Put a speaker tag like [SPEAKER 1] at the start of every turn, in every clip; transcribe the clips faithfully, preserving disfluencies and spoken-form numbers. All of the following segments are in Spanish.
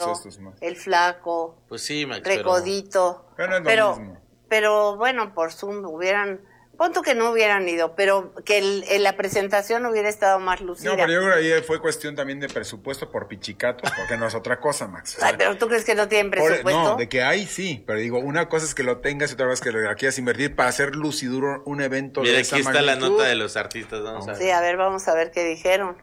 [SPEAKER 1] Delgado, el Flaco,
[SPEAKER 2] pues sí, Max,
[SPEAKER 1] Recodito.
[SPEAKER 3] Pero, pero no es lo
[SPEAKER 1] pero,
[SPEAKER 3] mismo.
[SPEAKER 1] pero bueno, por Zoom hubieran... Punto que no hubieran ido, pero que el, el, la presentación hubiera estado más lucida.
[SPEAKER 3] No, pero yo creo que ahí fue cuestión también de presupuesto por pichicatos, porque no es otra cosa, Max. O sea,
[SPEAKER 1] Ay, pero ¿tú crees que no tienen presupuesto?
[SPEAKER 3] Por, no, de que hay, sí, pero digo, una cosa es que lo tengas y otra vez que lo quieras invertir para hacer luciduro un evento
[SPEAKER 2] Mira,
[SPEAKER 3] de esa
[SPEAKER 2] aquí está
[SPEAKER 3] magnitud.
[SPEAKER 2] la nota de los artistas, vamos a ver.
[SPEAKER 1] Sí, a ver, vamos a ver qué dijeron.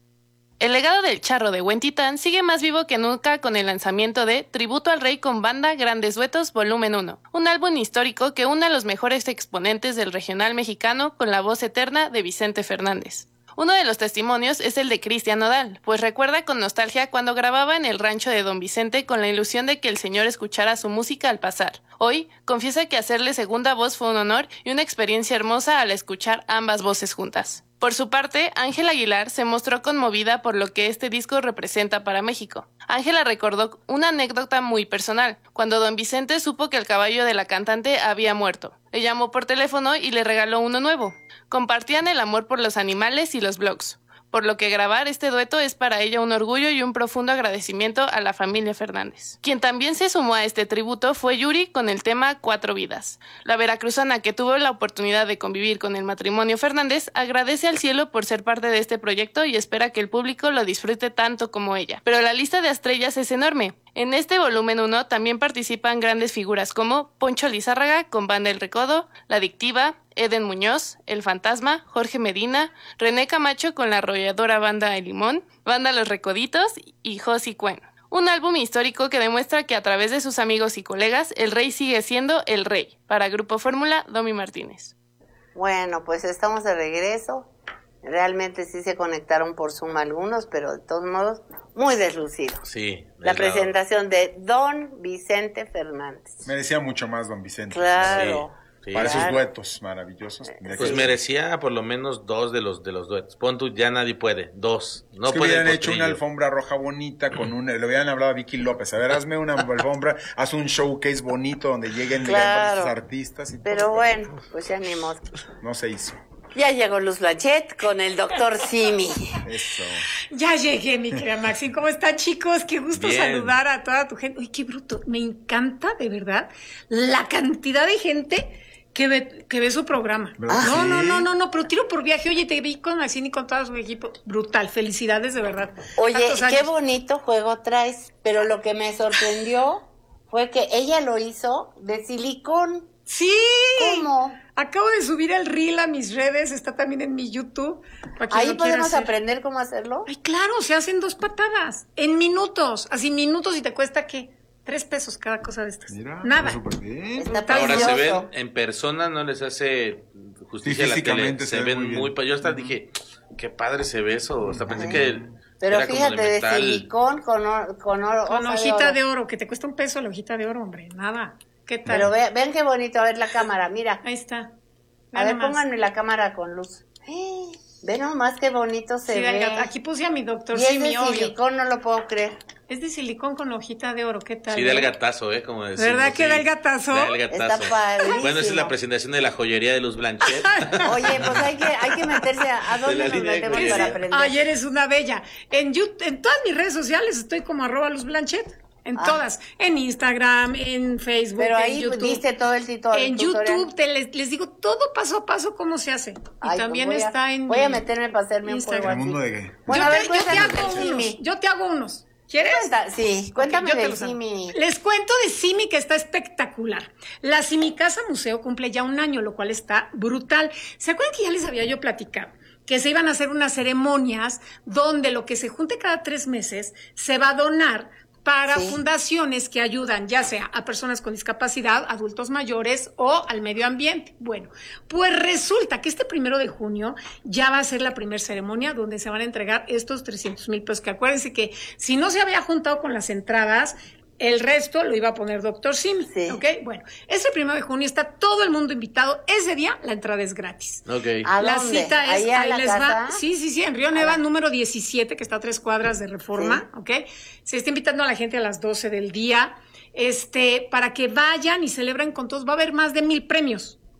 [SPEAKER 4] El legado del charro de Huentitán sigue más vivo que nunca con el lanzamiento de Tributo al Rey con Banda Grandes Duetos Volumen uno, un álbum histórico que une a los mejores exponentes del regional mexicano con la voz eterna de Vicente Fernández. Uno de los testimonios es el de Cristian Nodal, pues recuerda con nostalgia cuando grababa en el rancho de Don Vicente con la ilusión de que el señor escuchara su música al pasar. Hoy, confiesa que hacerle segunda voz fue un honor y una experiencia hermosa al escuchar ambas voces juntas. Por su parte, Ángela Aguilar se mostró conmovida por lo que este disco representa para México. Ángela recordó una anécdota muy personal, cuando Don Vicente supo que el caballo de la cantante había muerto. Le llamó por teléfono y le regaló uno nuevo. Compartían el amor por los animales y los blogs, por lo que grabar este dueto es para ella un orgullo y un profundo agradecimiento a la familia Fernández. Quien también se sumó a este tributo fue Yuri con el tema Cuatro Vidas. La veracruzana, que tuvo la oportunidad de convivir con el matrimonio Fernández, agradece al cielo por ser parte de este proyecto y espera que el público lo disfrute tanto como ella. Pero la lista de estrellas es enorme. En este volumen uno también participan grandes figuras como Poncho Lizárraga con Banda El Recodo, La Adictiva, Eden Muñoz, El Fantasma, Jorge Medina, René Camacho con la arrolladora Banda El Limón, Banda Los Recoditos y Josie Cuen. Un álbum histórico que demuestra que a través de sus amigos y colegas, el rey sigue siendo el rey. Para Grupo Fórmula, Domi Martínez.
[SPEAKER 1] Bueno, pues estamos de regreso. Realmente sí se conectaron por Zoom algunos, pero de todos modos, muy deslucido.
[SPEAKER 2] Sí.
[SPEAKER 1] La presentación de Don Vicente Fernández.
[SPEAKER 3] Merecía mucho más Don Vicente.
[SPEAKER 1] Claro.
[SPEAKER 2] Sí, sí.
[SPEAKER 3] Para
[SPEAKER 1] Claro.
[SPEAKER 3] esos duetos maravillosos.
[SPEAKER 2] Pues merecía por lo menos dos de los de los duetos. Pon tú, ya nadie puede. Dos. No
[SPEAKER 3] es que
[SPEAKER 2] puede
[SPEAKER 3] hubieran
[SPEAKER 2] el
[SPEAKER 3] hecho una
[SPEAKER 2] potrillo.
[SPEAKER 3] alfombra roja bonita con un... Le hubieran hablado a Vicky López. A ver, hazme una alfombra, haz un showcase bonito donde lleguen
[SPEAKER 1] Claro.
[SPEAKER 3] los artistas y
[SPEAKER 1] Pero
[SPEAKER 3] todo.
[SPEAKER 1] bueno, pues ya ni modo.
[SPEAKER 3] No se hizo.
[SPEAKER 1] Ya llegó Luz Blanchet con el doctor Simi.
[SPEAKER 3] Eso.
[SPEAKER 5] Ya llegué, mi querida Maxi. ¿Cómo están, chicos? Qué gusto
[SPEAKER 2] Bien.
[SPEAKER 5] saludar a toda tu gente. Uy, qué bruto. Me encanta, de verdad, la cantidad de gente que ve, que ve su programa.
[SPEAKER 3] ¿Verdad?
[SPEAKER 5] No,
[SPEAKER 3] Sí.
[SPEAKER 5] no, no, no, no, pero tiro por viaje. Oye, te vi con Maxine y con todo su equipo. Brutal. Felicidades, de verdad.
[SPEAKER 1] Oye,
[SPEAKER 5] Tantos
[SPEAKER 1] qué
[SPEAKER 5] años.
[SPEAKER 1] bonito juego traes, pero lo que me sorprendió fue que ella lo hizo de silicón.
[SPEAKER 5] Sí.
[SPEAKER 1] ¿Cómo?
[SPEAKER 5] Acabo de subir el reel a mis redes, está también en mi YouTube. para quien
[SPEAKER 1] Ahí
[SPEAKER 5] lo quiera
[SPEAKER 1] podemos
[SPEAKER 5] hacer.
[SPEAKER 1] aprender cómo hacerlo.
[SPEAKER 5] Ay, claro, se hacen dos patadas, en minutos, así minutos y te cuesta, ¿qué? Tres pesos cada cosa de estas.
[SPEAKER 3] Mira,
[SPEAKER 5] Nada.
[SPEAKER 3] está súper bien.
[SPEAKER 1] Está
[SPEAKER 2] Ahora se ven
[SPEAKER 1] precioso.
[SPEAKER 2] en persona, no les hace justicia
[SPEAKER 3] Sí,
[SPEAKER 2] a la tele.
[SPEAKER 3] físicamente
[SPEAKER 2] Se,
[SPEAKER 3] se ve
[SPEAKER 2] ven
[SPEAKER 3] muy bien.
[SPEAKER 2] muy... pa- Yo hasta dije, qué padre se ve eso. Hasta pensé que
[SPEAKER 1] Pero
[SPEAKER 2] era como
[SPEAKER 1] fíjate, de
[SPEAKER 2] metal.
[SPEAKER 1] silicón con, or- con oro.
[SPEAKER 5] Con
[SPEAKER 1] hoja
[SPEAKER 5] hojita
[SPEAKER 1] oro.
[SPEAKER 5] de oro, que te cuesta un peso la hojita de oro, hombre, nada. ¿Qué tal?
[SPEAKER 1] Pero ve- ven qué bonito, a ver la cámara, mira.
[SPEAKER 5] Ahí está.
[SPEAKER 1] A
[SPEAKER 5] Nada
[SPEAKER 1] ver,
[SPEAKER 5] más.
[SPEAKER 1] pónganme la cámara con luz. ¡Eh! Ve nomás qué bonito se
[SPEAKER 5] Sí,
[SPEAKER 1] ve.
[SPEAKER 5] Delgado, aquí puse a mi doctor
[SPEAKER 1] Y es
[SPEAKER 5] Simi,
[SPEAKER 1] de
[SPEAKER 5] obvio.
[SPEAKER 1] silicón, no lo puedo creer.
[SPEAKER 5] Es de silicón con hojita de oro, ¿qué tal?
[SPEAKER 2] Sí, da el gatazo, ¿eh? Como decimos,
[SPEAKER 5] ¿Verdad que
[SPEAKER 2] sí.
[SPEAKER 5] da el gatazo?
[SPEAKER 2] Da el gatazo.
[SPEAKER 1] Está padrísimo.
[SPEAKER 2] Bueno, esa es la presentación de la joyería de Luz Blanchet.
[SPEAKER 1] Oye, pues hay que, hay que meterse a, ¿a dónde
[SPEAKER 2] De la
[SPEAKER 1] nos
[SPEAKER 2] línea de
[SPEAKER 1] metemos
[SPEAKER 2] joyería.
[SPEAKER 1] para aprender.
[SPEAKER 5] Ay, eres una bella. En YouTube, en todas mis redes sociales estoy como arroba Luz Blanchet. En
[SPEAKER 1] Ah.
[SPEAKER 5] todas. En Instagram, en Facebook,
[SPEAKER 1] Pero
[SPEAKER 5] en
[SPEAKER 1] ahí
[SPEAKER 5] YouTube.
[SPEAKER 1] viste todo el tutorial.
[SPEAKER 5] En YouTube te les, les digo todo paso a paso cómo se hace. Y
[SPEAKER 1] Ay,
[SPEAKER 5] también
[SPEAKER 1] pues voy a-
[SPEAKER 5] está en
[SPEAKER 1] Voy a
[SPEAKER 5] mi
[SPEAKER 1] meterme para hacerme un
[SPEAKER 5] Instagram.
[SPEAKER 1] juego
[SPEAKER 3] El mundo
[SPEAKER 1] así.
[SPEAKER 3] de...
[SPEAKER 1] Bueno,
[SPEAKER 5] yo,
[SPEAKER 1] a ver,
[SPEAKER 5] te, yo te
[SPEAKER 1] cuéntame
[SPEAKER 5] hago
[SPEAKER 1] del
[SPEAKER 5] unos.
[SPEAKER 1] Simi.
[SPEAKER 5] Yo te hago unos. ¿Quieres?
[SPEAKER 1] Cuenta- sí, cuéntame
[SPEAKER 5] Ok, yo te
[SPEAKER 1] del
[SPEAKER 5] los hago.
[SPEAKER 1] Simi.
[SPEAKER 5] Les cuento de Simi, que está espectacular. La Simi Casa Museo cumple ya un año, lo cual está brutal. ¿Se acuerdan que ya les había yo platicado? Que se iban a hacer unas ceremonias donde lo que se junte cada tres meses se va a donar para
[SPEAKER 1] Sí.
[SPEAKER 5] fundaciones que ayudan ya sea a personas con discapacidad, adultos mayores o al medio ambiente. Bueno, pues resulta que este primero de junio ya va a ser la primera ceremonia donde se van a entregar estos trescientos mil pesos, que acuérdense que si no se había juntado con las entradas, el resto lo iba a poner doctor Simi,
[SPEAKER 1] Sí.
[SPEAKER 5] ¿ok? Bueno, ese primero de junio está todo el mundo invitado. Ese día la entrada es gratis.
[SPEAKER 2] Ok.
[SPEAKER 1] ¿A
[SPEAKER 5] La
[SPEAKER 1] dónde?
[SPEAKER 5] cita es,
[SPEAKER 1] ¿Ahí a
[SPEAKER 5] ahí
[SPEAKER 1] la
[SPEAKER 5] les
[SPEAKER 1] casa?
[SPEAKER 5] va. Sí, sí, sí, en Río Neva, número diecisiete, que está a tres cuadras de Reforma, ¿ok? Se está invitando a la gente a las doce del día, este, para que vayan y celebren con todos. Va a haber más de mil premios.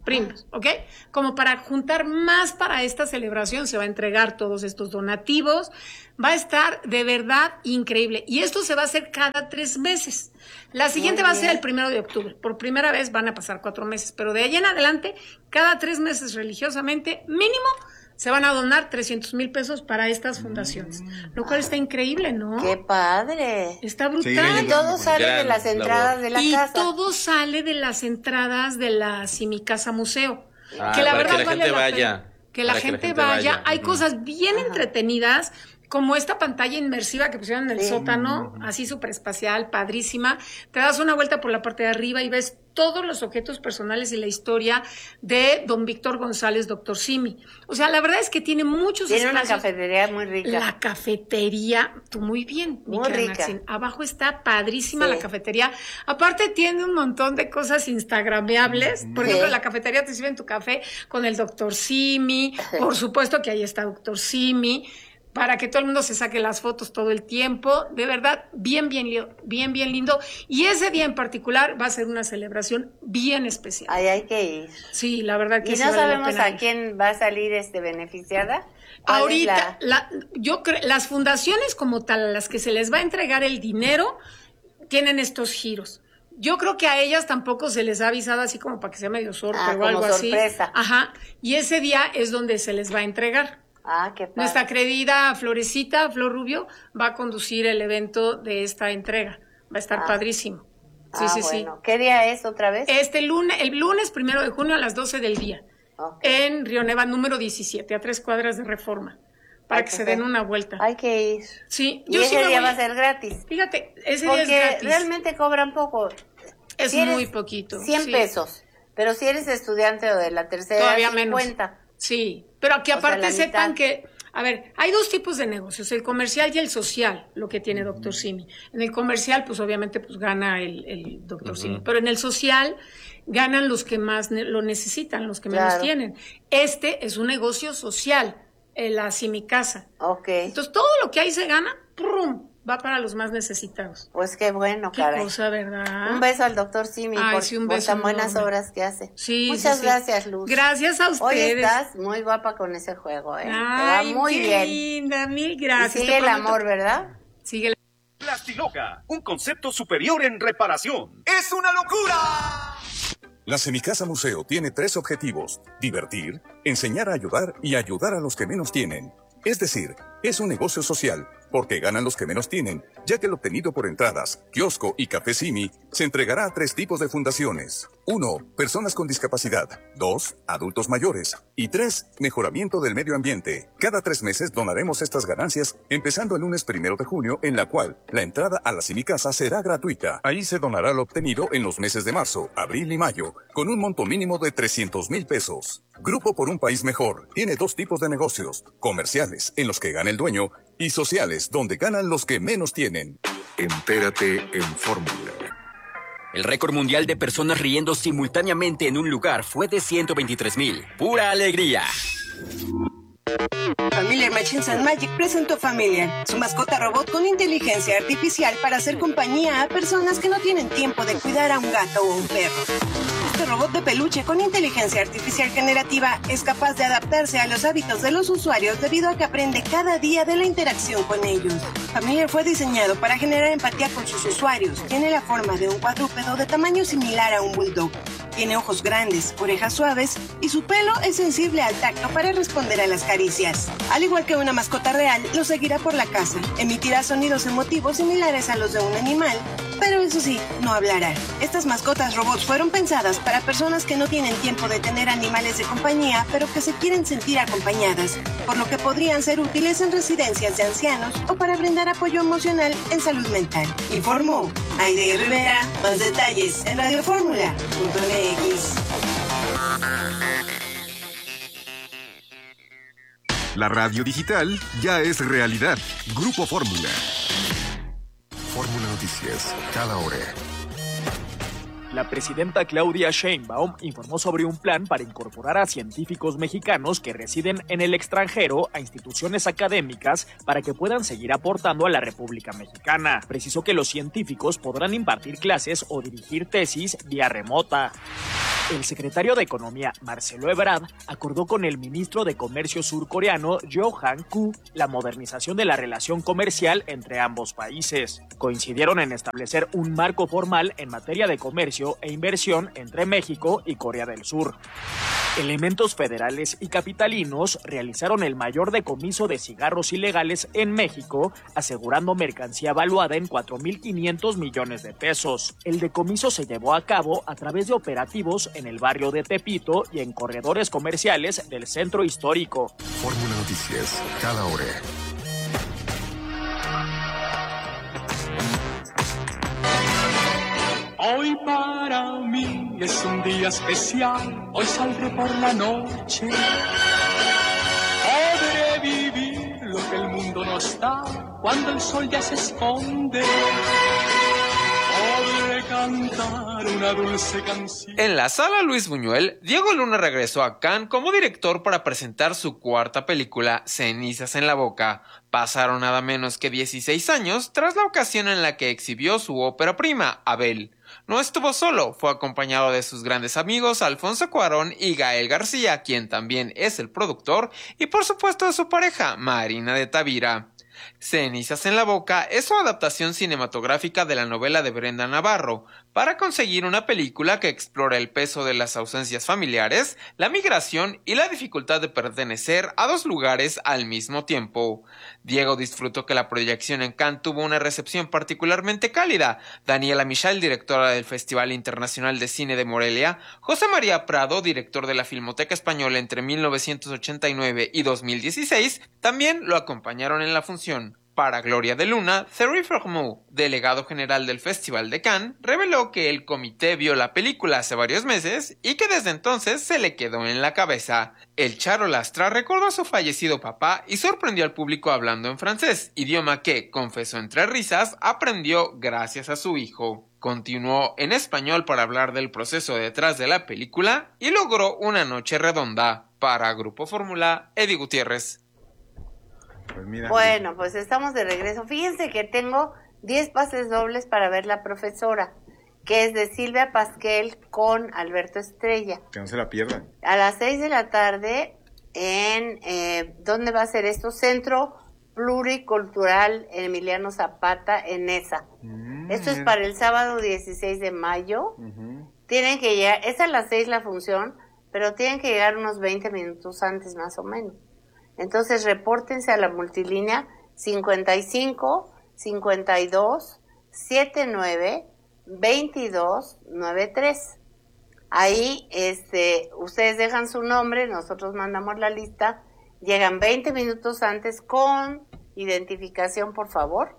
[SPEAKER 5] primas, ¿ok? Como para juntar más para esta celebración, se va a entregar todos estos donativos, va a estar de verdad increíble. Y esto se va a hacer cada tres meses. La siguiente va a ser el primero de octubre. Por primera vez van a pasar cuatro meses, pero de ahí en adelante, cada tres meses religiosamente, mínimo, se van a donar trescientos mil pesos para estas fundaciones, lo cual está increíble, ¿no?
[SPEAKER 1] ¡Qué padre!
[SPEAKER 5] Está brutal.
[SPEAKER 1] Sí, y todo sale
[SPEAKER 2] Gran
[SPEAKER 1] de las entradas
[SPEAKER 2] labor.
[SPEAKER 1] de la
[SPEAKER 5] y
[SPEAKER 1] casa.
[SPEAKER 5] todo sale de las entradas de la Simi Casa Museo.
[SPEAKER 2] Ah,
[SPEAKER 5] que la
[SPEAKER 2] para
[SPEAKER 5] verdad
[SPEAKER 2] que la
[SPEAKER 5] vale
[SPEAKER 2] gente
[SPEAKER 5] la
[SPEAKER 2] vaya.
[SPEAKER 5] pena. Que la
[SPEAKER 2] Para que la
[SPEAKER 5] gente
[SPEAKER 2] gente
[SPEAKER 5] vaya.
[SPEAKER 2] vaya.
[SPEAKER 5] Hay
[SPEAKER 2] Ujú.
[SPEAKER 5] cosas bien
[SPEAKER 1] Ajá.
[SPEAKER 5] entretenidas, como esta pantalla inmersiva que pusieron en el
[SPEAKER 1] Sí.
[SPEAKER 5] sótano, así súper espacial, padrísima. Te das una vuelta por la parte de arriba y ves todos los objetos personales y la historia de don Víctor González, doctor Simi. O sea, la verdad es que tiene muchos
[SPEAKER 1] Tiene una
[SPEAKER 5] espacios.
[SPEAKER 1] cafetería muy rica.
[SPEAKER 5] La cafetería, tú muy bien, mi
[SPEAKER 1] Muy
[SPEAKER 5] querida
[SPEAKER 1] rica.
[SPEAKER 5] Maxine. Abajo está padrísima
[SPEAKER 1] Sí.
[SPEAKER 5] la cafetería. Aparte tiene un montón de cosas instagrameables. Por
[SPEAKER 1] Sí.
[SPEAKER 5] ejemplo, en la cafetería te sirven tu café con el doctor Simi. Por supuesto que ahí está doctor Simi. Para que todo el mundo se saque las fotos todo el tiempo. De verdad, bien, bien, li- bien, bien lindo. Y ese día en particular va a ser una celebración bien especial.
[SPEAKER 1] Ahí hay que ir.
[SPEAKER 5] Sí, la verdad que
[SPEAKER 1] Y
[SPEAKER 5] sí
[SPEAKER 1] no
[SPEAKER 5] vale la
[SPEAKER 1] sabemos
[SPEAKER 5] pena
[SPEAKER 1] a
[SPEAKER 5] ir.
[SPEAKER 1] quién va a salir este beneficiada. ¿Cuál es
[SPEAKER 5] Ahorita,
[SPEAKER 1] la-
[SPEAKER 5] la- yo creo, las fundaciones como tal, a las que se les va a entregar el dinero, tienen estos giros. Yo creo que a ellas tampoco se les ha avisado así como para que sea medio sorpresa
[SPEAKER 1] Ah,
[SPEAKER 5] o
[SPEAKER 1] como
[SPEAKER 5] algo así.
[SPEAKER 1] sorpresa.
[SPEAKER 5] Ajá. Y ese día es donde se les va a entregar.
[SPEAKER 1] Ah, qué padre.
[SPEAKER 5] Nuestra querida Florecita, Flor Rubio, va a conducir el evento de esta entrega. Va a estar
[SPEAKER 1] Ah.
[SPEAKER 5] padrísimo. Sí,
[SPEAKER 1] Ah,
[SPEAKER 5] sí,
[SPEAKER 1] bueno. ¿Qué día es otra vez?
[SPEAKER 5] sí. Este lunes, el lunes primero de junio a las doce del día.
[SPEAKER 1] Ok.
[SPEAKER 5] En Río Neva número diecisiete, a tres cuadras de Reforma. Para
[SPEAKER 1] Hay
[SPEAKER 5] que
[SPEAKER 1] que
[SPEAKER 5] se den
[SPEAKER 1] ver.
[SPEAKER 5] una vuelta.
[SPEAKER 1] Hay que ir.
[SPEAKER 5] Sí,
[SPEAKER 1] Y
[SPEAKER 5] yo sí
[SPEAKER 1] ese
[SPEAKER 5] me
[SPEAKER 1] día
[SPEAKER 5] voy.
[SPEAKER 1] va a ser gratis.
[SPEAKER 5] Fíjate, ese día es
[SPEAKER 1] Porque
[SPEAKER 5] gratis.
[SPEAKER 1] realmente cobran poco.
[SPEAKER 5] Es
[SPEAKER 1] Si eres
[SPEAKER 5] muy poquito.
[SPEAKER 1] cien
[SPEAKER 5] sí.
[SPEAKER 1] pesos. Pero si eres estudiante o de la tercera,
[SPEAKER 5] Todavía menos.
[SPEAKER 1] cincuenta.
[SPEAKER 5] Sí, pero aquí
[SPEAKER 1] O sea,
[SPEAKER 5] aparte
[SPEAKER 1] la
[SPEAKER 5] sepan
[SPEAKER 1] mitad.
[SPEAKER 5] que, a ver, hay dos tipos de negocios, el comercial y el social, lo que tiene doctor Simi. En el comercial, pues obviamente pues gana el, el doctor
[SPEAKER 2] Ujú.
[SPEAKER 5] Simi, pero en el social ganan los que más ne- lo necesitan, los que menos
[SPEAKER 1] Claro.
[SPEAKER 5] tienen. Este es un negocio social, eh, la Simi Casa.
[SPEAKER 1] Ok.
[SPEAKER 5] Entonces todo lo que ahí se gana, ¡prum!, va para los más necesitados.
[SPEAKER 1] Pues qué bueno,
[SPEAKER 5] Qué
[SPEAKER 1] caray.
[SPEAKER 5] cosa, ¿verdad?
[SPEAKER 1] Un beso al doctor Simi
[SPEAKER 5] Ay,
[SPEAKER 1] por,
[SPEAKER 5] sí, un
[SPEAKER 1] por
[SPEAKER 5] beso
[SPEAKER 1] tan buenas
[SPEAKER 5] enorme.
[SPEAKER 1] obras que hace.
[SPEAKER 5] Sí,
[SPEAKER 1] Muchas
[SPEAKER 5] sí, sí.
[SPEAKER 1] gracias, Luz.
[SPEAKER 5] Gracias a
[SPEAKER 1] Hoy
[SPEAKER 5] ustedes.
[SPEAKER 1] estás muy guapa con ese juego, ¿eh? Te
[SPEAKER 5] Ay,
[SPEAKER 1] va muy
[SPEAKER 5] qué
[SPEAKER 1] bien.
[SPEAKER 5] linda, mil
[SPEAKER 1] Y
[SPEAKER 5] gracias.
[SPEAKER 1] sigue
[SPEAKER 5] Te
[SPEAKER 1] el
[SPEAKER 5] prometo-
[SPEAKER 1] amor, ¿verdad?
[SPEAKER 5] Sigue el
[SPEAKER 6] Plastiloca, un concepto superior en reparación.
[SPEAKER 7] ¡Es una locura!
[SPEAKER 8] La Semicasa Museo tiene tres objetivos: divertir, enseñar a ayudar y ayudar a los que menos tienen. Es decir, es un negocio social, porque ganan los que menos tienen, ya que el obtenido por entradas, kiosco y café Simi se entregará a tres tipos de fundaciones. Uno, personas con discapacidad. Dos, adultos mayores. Y tres, mejoramiento del medio ambiente. Cada tres meses donaremos estas ganancias, empezando el lunes primero de junio, en la cual la entrada a la Semicasa será gratuita. Ahí se donará lo obtenido en los meses de marzo, abril y mayo, con un monto mínimo de trescientos mil pesos. Grupo por un País Mejor tiene dos tipos de negocios: comerciales, en los que gana el dueño, y sociales, donde ganan los que menos tienen.
[SPEAKER 9] Entérate en Fórmula.
[SPEAKER 10] El récord mundial de personas riendo simultáneamente en un lugar fue de ciento veintitrés mil. ¡Pura alegría!
[SPEAKER 11] Familiar Machines and Magic presentó Familiar, su mascota robot con inteligencia artificial para hacer compañía a personas que no tienen tiempo de cuidar a un gato o un perro. Este robot de peluche con inteligencia artificial generativa es capaz de adaptarse a los hábitos de los usuarios debido a que aprende cada día de la interacción con ellos. Familiar fue diseñado para generar empatía con sus usuarios. Tiene la forma de un cuadrúpedo de tamaño similar a un bulldog. Tiene ojos grandes, orejas suaves y su pelo es sensible al tacto para responder a las caricias. Al igual que una mascota real, lo seguirá por la casa. Emitirá sonidos emotivos similares a los de un animal, pero eso sí, no hablará. Estas mascotas robots fueron pensadas para personas que no tienen tiempo de tener animales de compañía, pero que se quieren sentir acompañadas, por lo que podrían ser útiles en residencias de ancianos o para brindar apoyo emocional en salud mental. Informó Aide Rivera. Más detalles en radioformula punto m x.
[SPEAKER 9] La radio digital ya es realidad. Grupo Fórmula. Fórmula Noticias, cada hora.
[SPEAKER 12] La presidenta Claudia Sheinbaum informó sobre un plan para incorporar a científicos mexicanos que residen en el extranjero a instituciones académicas para que puedan seguir aportando a la República Mexicana. Precisó que los científicos podrán impartir clases o dirigir tesis vía remota. El secretario de Economía, Marcelo Ebrard, acordó con el ministro de Comercio surcoreano, Jo Han-koo, la modernización de la relación comercial entre ambos países. Coincidieron en establecer un marco formal en materia de comercio e inversión entre México y Corea del Sur. Elementos federales y capitalinos realizaron el mayor decomiso de cigarros ilegales en México, asegurando mercancía valuada en cuatro mil quinientos millones de pesos. El decomiso se llevó a cabo a través de operativos en el barrio de Tepito y en corredores comerciales del centro histórico.
[SPEAKER 9] Fórmula Noticias, cada hora.
[SPEAKER 7] Hoy para mí es un día especial, hoy saldré por la noche. Podré vivir lo que el mundo no está cuando el sol ya se esconde. Podré cantar una dulce canción.
[SPEAKER 13] En la Sala Luis Buñuel, Diego Luna regresó a Cannes como director para presentar su cuarta película, Cenizas en la boca. Pasaron nada menos que dieciséis años tras la ocasión en la que exhibió su ópera prima, Abel. No estuvo solo, fue acompañado de sus grandes amigos Alfonso Cuarón y Gael García, quien también es el productor, y por supuesto de su pareja, Marina de Tavira. Cenizas en la boca es su adaptación cinematográfica de la novela de Brenda Navarro, para conseguir una película que explora el peso de las ausencias familiares, la migración y la dificultad de pertenecer a dos lugares al mismo tiempo. Diego disfrutó que la proyección en Cannes tuvo una recepción particularmente cálida. Daniela Michel, directora del Festival Internacional de Cine de Morelia, José María Prado, director de la Filmoteca Española entre mil novecientos ochenta y nueve y dos mil dieciséis, también lo acompañaron en la función. Para Gloria de Luna, Thierry Frémaux, delegado general del Festival de Cannes, reveló que el comité vio la película hace varios meses y que desde entonces se le quedó en la cabeza. El Charo Lastra recordó a su fallecido papá y sorprendió al público hablando en francés, idioma que, confesó entre risas, aprendió gracias a su hijo. Continuó en español para hablar del proceso detrás de la película y logró una noche redonda. Para Grupo Fórmula, Eddie Gutiérrez.
[SPEAKER 3] Pues mira,
[SPEAKER 1] bueno, pues estamos de regreso. Fíjense que tengo diez pases dobles para ver La Profesora, que es de Silvia Pasquel con Alberto Estrella.
[SPEAKER 3] Que no se la pierdan.
[SPEAKER 1] A las seis de la tarde en, eh, ¿dónde va a ser esto? Centro Pluricultural Emiliano Zapata en ESA. Mm, esto es para el sábado dieciséis de mayo. Uh-huh. Tienen que llegar, es a las seis la función, pero tienen que llegar unos veinte minutos antes más o menos. Entonces, repórtense a la multilínea cincuenta y cinco, cincuenta y dos, setenta y nueve, veintidós, noventa y tres. Ahí, este, ustedes dejan su nombre, nosotros mandamos la lista, llegan veinte minutos antes con identificación, por favor,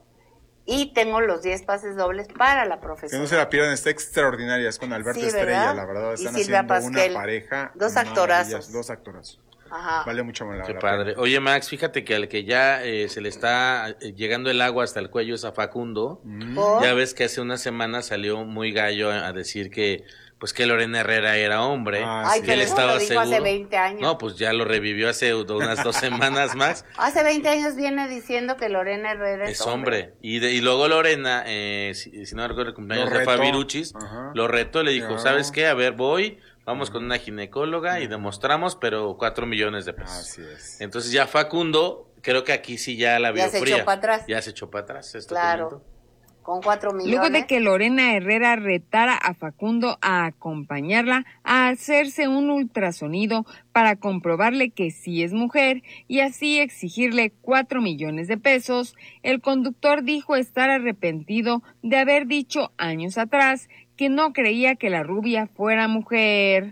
[SPEAKER 1] y tengo los diez pases dobles para La Profesora.
[SPEAKER 3] Que no se la pierdan, está extraordinaria, es con Alberto
[SPEAKER 1] sí,
[SPEAKER 3] Estrella, la verdad, están haciendo
[SPEAKER 1] Pasquel,
[SPEAKER 3] una pareja.
[SPEAKER 1] Dos actorazos.
[SPEAKER 3] Dos actorazos.
[SPEAKER 1] Ajá.
[SPEAKER 3] Vale mucho más la
[SPEAKER 2] Qué padre. Pena. Oye, Max, fíjate que al que ya eh, se le está llegando el agua hasta el cuello es a Facundo. Mm. Ya ves que hace una semana salió muy gallo a decir que pues que Lorena Herrera era hombre.
[SPEAKER 1] Ah, Ay,
[SPEAKER 2] que
[SPEAKER 1] que
[SPEAKER 2] él estaba
[SPEAKER 1] lo dijo
[SPEAKER 2] seguro.
[SPEAKER 1] Hace veinte años.
[SPEAKER 2] No, pues ya lo revivió hace unas dos semanas más.
[SPEAKER 1] Hace veinte años viene diciendo que Lorena Herrera es,
[SPEAKER 2] es hombre. hombre. Y, de, y luego Lorena, eh, si, si no recuerdo el cumpleaños de Fabi Ruchis, lo retó, le dijo, no. ¿sabes qué? A ver, voy... Vamos con una ginecóloga y demostramos, pero cuatro millones de pesos.
[SPEAKER 3] Así es.
[SPEAKER 2] Entonces ya Facundo, creo que aquí sí ya la vio
[SPEAKER 1] ya se
[SPEAKER 2] fría.
[SPEAKER 1] echó para atrás.
[SPEAKER 2] Ya se echó para atrás. Esto
[SPEAKER 1] claro, con cuatro millones.
[SPEAKER 14] Luego de que Lorena Herrera retara a Facundo a acompañarla a hacerse un ultrasonido para comprobarle que sí es mujer y así exigirle cuatro millones de pesos, el conductor dijo estar arrepentido de haber dicho años atrás que no creía que la rubia fuera mujer.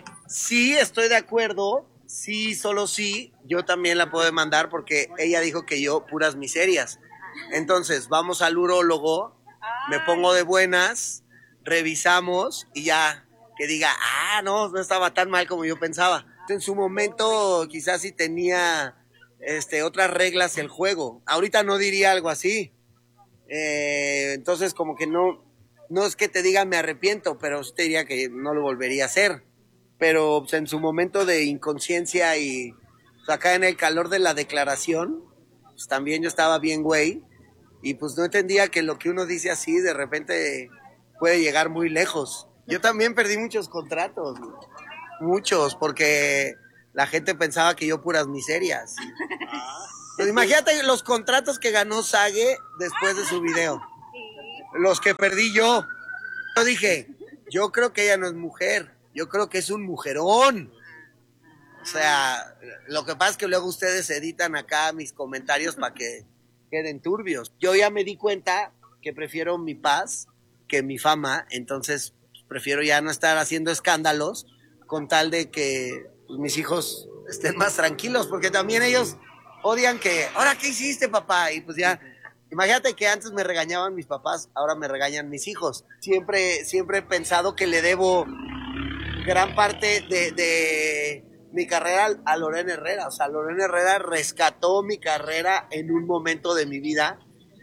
[SPEAKER 15] Sí, estoy de acuerdo. Sí, solo sí. Yo también la puedo demandar porque ella dijo que yo puras miserias. Entonces, vamos al urólogo, me pongo de buenas, revisamos y ya que diga, ah, no, no estaba tan mal como yo pensaba. En su momento quizás sí tenía este, otras reglas el juego. Ahorita no diría algo así. Eh, entonces, como que no... No es que te diga me arrepiento, pero sí te diría que no lo volvería a hacer. Pero pues, en su momento de inconsciencia y pues, acá en el calor de la declaración, pues también yo estaba bien güey. Y pues no entendía que lo que uno dice así de repente puede llegar muy lejos. Yo también perdí muchos contratos, muchos, porque la gente pensaba que yo puras miserias. Pues imagínate los contratos que ganó Sage después de su video, los que perdí yo. Yo dije, yo creo que ella no es mujer, yo creo que es un mujerón. O sea, lo que pasa es que luego ustedes editan acá mis comentarios para que queden turbios. Yo ya me di cuenta que prefiero mi paz que mi fama, entonces prefiero ya no estar haciendo escándalos con tal de que pues, mis hijos estén más tranquilos, porque también ellos odian que, ¿ahora qué hiciste, papá? Y pues ya, imagínate que antes me regañaban mis papás, ahora me regañan mis hijos. Siempre, siempre he pensado que le debo gran parte de, de mi carrera a Lorena Herrera. O sea, Lorena Herrera rescató mi carrera en un momento de mi vida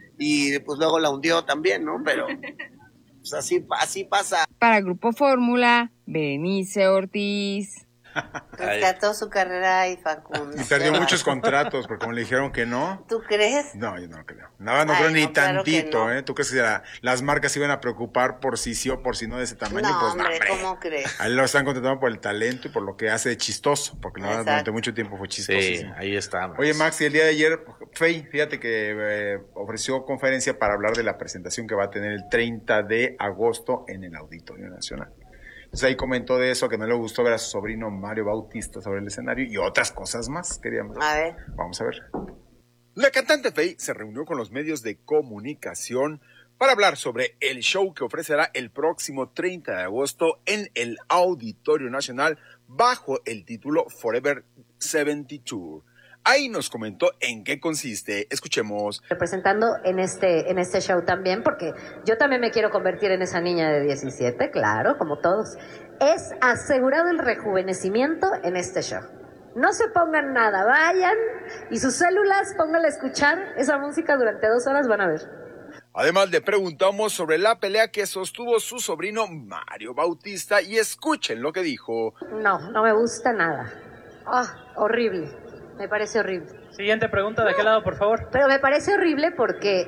[SPEAKER 15] y pues luego la hundió también, ¿no? Pero pues así, así pasa.
[SPEAKER 14] Para Grupo Fórmula, Berenice Ortiz.
[SPEAKER 1] Rescató su carrera y Facundo.
[SPEAKER 3] Y perdió muchos contratos, porque como le dijeron que no.
[SPEAKER 1] ¿Tú crees?
[SPEAKER 3] No, yo no creo. Nada, no
[SPEAKER 1] Ay,
[SPEAKER 3] creo ni
[SPEAKER 1] no, claro que
[SPEAKER 3] tantito,
[SPEAKER 1] no.
[SPEAKER 3] ¿eh? ¿Tú crees que la- las marcas se iban a preocupar por si sí o por si no de ese tamaño?
[SPEAKER 1] No,
[SPEAKER 3] Pues
[SPEAKER 1] hombre,
[SPEAKER 3] no, hombre.
[SPEAKER 1] ¿cómo crees?
[SPEAKER 3] A él lo están contratando por el talento y por lo que hace de chistoso, porque la verdad
[SPEAKER 1] Exacto.
[SPEAKER 3] durante mucho tiempo fue chistoso.
[SPEAKER 2] Sí, ahí está.
[SPEAKER 3] Oye, Max, y el día de ayer, Fey, fíjate que eh, ofreció conferencia para hablar de la presentación que va a tener el treinta de agosto en el Auditorio Nacional. Entonces ahí comentó de eso, que no le gustó ver a su sobrino Mario Bautista sobre el escenario y otras cosas más, queríamos.
[SPEAKER 1] A ver.
[SPEAKER 3] Vamos a ver. La cantante Fey se reunió con los medios de comunicación para hablar sobre el show que ofrecerá el próximo treinta de agosto en el Auditorio Nacional bajo el título Forever setenta y dos. Ahí nos comentó en qué consiste. Escuchemos.
[SPEAKER 16] Representando en este, en este show también, porque yo también me quiero convertir en esa niña de diecisiete, claro, como todos. Es asegurado el rejuvenecimiento en este show. No se pongan nada, vayan y sus células, pónganle a escuchar esa música durante dos horas, van a ver.
[SPEAKER 3] Además le preguntamos sobre la pelea que sostuvo su sobrino Mario Bautista y escuchen lo que dijo.
[SPEAKER 16] No, no me gusta nada. Ah, horrible. Me parece horrible.
[SPEAKER 17] Siguiente pregunta, ¿de qué lado, por favor?
[SPEAKER 16] Pero me parece horrible porque,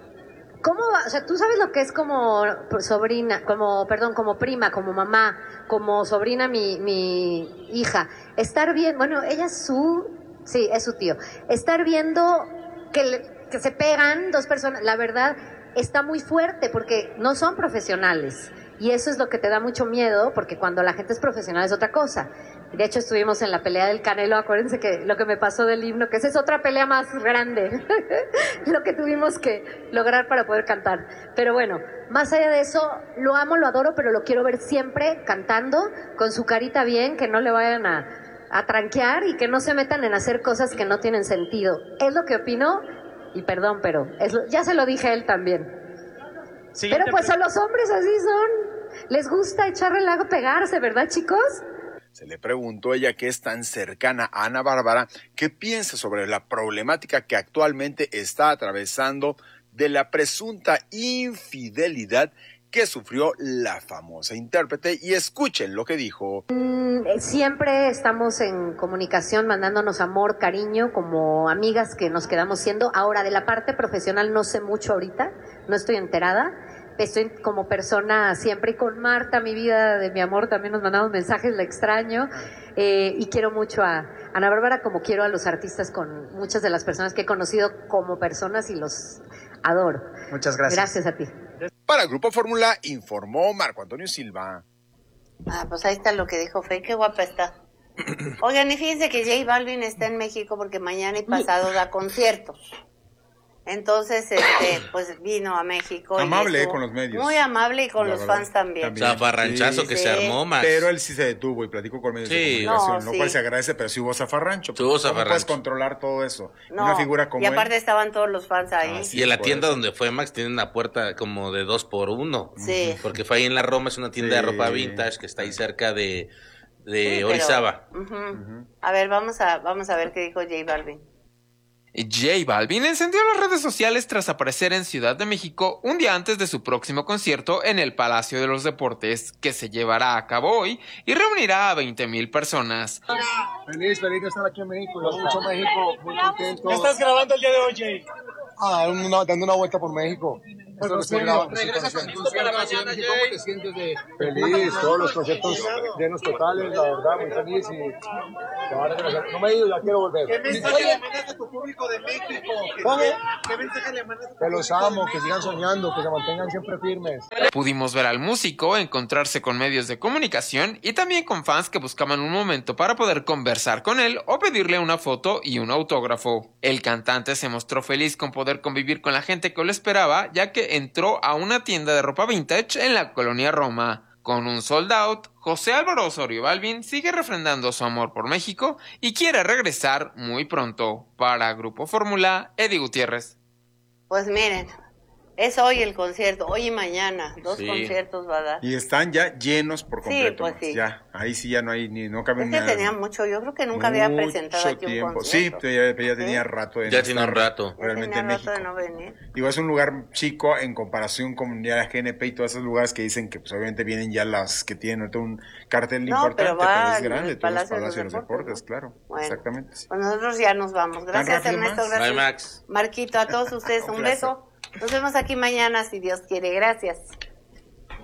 [SPEAKER 16] ¿cómo va? O sea, tú sabes lo que es como sobrina, como, perdón, como prima, como mamá, como sobrina mi, mi hija. Estar bien, bueno, ella es su, sí, es su tío. Estar viendo que, le- que se pegan dos personas, la verdad, está muy fuerte porque no son profesionales. Y eso es lo que te da mucho miedo, porque cuando la gente es profesional es otra cosa. De hecho, estuvimos en la pelea del Canelo, acuérdense que lo que me pasó del himno, que esa es otra pelea más grande, lo que tuvimos que lograr para poder cantar. Pero bueno, más allá de eso, lo amo, lo adoro, pero lo quiero ver siempre cantando, con su carita bien, que no le vayan a, a tranquear y que no se metan en hacer cosas que no tienen sentido. Es lo que opino, y perdón, pero es lo- ya se lo dije a él también. Pero pues a los hombres así son. Les gusta echar relajo, pegarse, ¿verdad, chicos?
[SPEAKER 3] Se le preguntó ella, que es tan cercana a Ana Bárbara, qué piensa sobre la problemática que actualmente está atravesando de la presunta infidelidad que sufrió la famosa intérprete, y escuchen lo que dijo.
[SPEAKER 16] Mm, eh, Siempre estamos en comunicación, mandándonos amor, cariño, como amigas que nos quedamos siendo. Ahora, de la parte profesional no sé mucho ahorita, no estoy enterada. Estoy como persona siempre, y con Marta, mi vida de mi amor, también nos mandamos mensajes, la extraño, eh, y quiero mucho a Ana Bárbara como quiero a los artistas, con muchas de las personas que he conocido como personas y los adoro.
[SPEAKER 3] Muchas gracias.
[SPEAKER 16] Gracias a ti.
[SPEAKER 3] Para Grupo Fórmula informó Marco Antonio Silva.
[SPEAKER 1] Ah, pues ahí está lo que dijo Fey, qué guapa está. Oigan, y fíjense que J Balvin está en México porque mañana y pasado da conciertos. Entonces, este, pues vino a México. y
[SPEAKER 3] Amable,
[SPEAKER 1] estuvo
[SPEAKER 3] con los medios.
[SPEAKER 1] Muy amable y con
[SPEAKER 3] La
[SPEAKER 1] los
[SPEAKER 3] verdad,
[SPEAKER 1] fans también.
[SPEAKER 2] Zafarranchazo que se armó, Max.
[SPEAKER 3] Pero él sí se detuvo y platicó con medios
[SPEAKER 2] Sí.
[SPEAKER 3] de comunicación,
[SPEAKER 1] No,
[SPEAKER 3] lo
[SPEAKER 1] sí.
[SPEAKER 3] cual se agradece, pero sí hubo zafarrancho.
[SPEAKER 2] Sí hubo
[SPEAKER 3] ¿Cómo
[SPEAKER 2] zafarrancho.
[SPEAKER 3] puedes controlar todo eso?
[SPEAKER 1] No,
[SPEAKER 3] Una figura como
[SPEAKER 1] y aparte
[SPEAKER 3] él.
[SPEAKER 1] estaban todos los fans ahí.
[SPEAKER 2] Y en la tienda donde fue Max tiene una puerta como de dos por uno.
[SPEAKER 1] Sí.
[SPEAKER 2] Porque fue ahí en la Roma, es una tienda
[SPEAKER 3] Sí.
[SPEAKER 2] de ropa vintage que está ahí cerca de, de
[SPEAKER 1] Sí, pero-
[SPEAKER 2] Orizaba.
[SPEAKER 1] Ujú. A ver, vamos a, vamos a ver qué dijo J Balvin.
[SPEAKER 13] J Balvin encendió las redes sociales tras aparecer en Ciudad de México un día antes de su próximo concierto en el Palacio de los Deportes, que se llevará a cabo hoy y reunirá a veinte mil personas.
[SPEAKER 18] Feliz, feliz de estar aquí en México. Yo amo mucho México, muy contento.
[SPEAKER 17] ¿Qué estás grabando el día de hoy, Jay?
[SPEAKER 18] Ah, una- dando una vuelta por México. Esto lo estoy grabando. Regresa con gusto para mañana, Jay. ¿Cómo te sientes de...? Feliz, todos los conciertos llenos totales, la verdad, muy feliz y... No me he ido, ya quiero volver.
[SPEAKER 19] ¿Qué mensaje le mandas a tu público de México?
[SPEAKER 18] ¿Cómo?
[SPEAKER 19] ¿Qué mensaje le mandas a tu
[SPEAKER 18] Que los amo, que sigan soñando, que se mantengan siempre firmes.
[SPEAKER 13] Pudimos ver al músico encontrarse con medios de comunicación y también con fans que buscaban un momento para poder conversar con él o pedirle una foto y un autógrafo. El cantante se mostró feliz con poder convivir con la gente que lo esperaba, ya que entró a una tienda de ropa vintage en la colonia Roma. Con un sold out, José Álvaro Osorio Balvin sigue refrendando su amor por México y quiere regresar muy pronto. Para Grupo Fórmula, Eddie Gutiérrez.
[SPEAKER 1] Pues miren, es hoy el concierto, hoy y mañana, dos
[SPEAKER 3] Sí.
[SPEAKER 1] conciertos va a dar.
[SPEAKER 3] Y están ya llenos por
[SPEAKER 1] Sí,
[SPEAKER 3] completo.
[SPEAKER 1] pues
[SPEAKER 3] Max.
[SPEAKER 1] sí.
[SPEAKER 3] Ya, ahí sí ya no hay ni no cabe
[SPEAKER 1] Es que
[SPEAKER 3] nada.
[SPEAKER 1] tenía mucho, yo creo que nunca había presentado
[SPEAKER 3] Mucho
[SPEAKER 1] aquí un
[SPEAKER 3] tiempo.
[SPEAKER 1] concierto.
[SPEAKER 3] Sí, ya, ya tenía rato de
[SPEAKER 2] Ya
[SPEAKER 3] no
[SPEAKER 2] tiene un
[SPEAKER 3] estar
[SPEAKER 2] rato.
[SPEAKER 1] Ya
[SPEAKER 3] realmente
[SPEAKER 1] tenía
[SPEAKER 3] en
[SPEAKER 1] rato
[SPEAKER 3] México.
[SPEAKER 1] de no venir.
[SPEAKER 3] Digo, es un lugar chico en comparación con ya la G N P y todos esos lugares que dicen que pues obviamente vienen ya las que tienen ahorita un cartel
[SPEAKER 1] No,
[SPEAKER 3] importante,
[SPEAKER 1] pero
[SPEAKER 3] pero,
[SPEAKER 1] va
[SPEAKER 3] es
[SPEAKER 1] al-
[SPEAKER 3] grande,
[SPEAKER 1] al
[SPEAKER 3] todos los
[SPEAKER 1] Palacio de los
[SPEAKER 3] Palacios de los
[SPEAKER 1] Deportes,
[SPEAKER 3] Deportes, claro.
[SPEAKER 1] Bueno.
[SPEAKER 3] Exactamente.
[SPEAKER 1] Pues nosotros ya nos vamos. Gracias,
[SPEAKER 3] rápido,
[SPEAKER 1] Ernesto.
[SPEAKER 3] Max?
[SPEAKER 1] Gracias,
[SPEAKER 2] Bye, Max.
[SPEAKER 1] Marquito. A todos ustedes
[SPEAKER 3] Un
[SPEAKER 1] un
[SPEAKER 3] placer.
[SPEAKER 1] beso. Nos vemos aquí mañana, si Dios quiere. Gracias.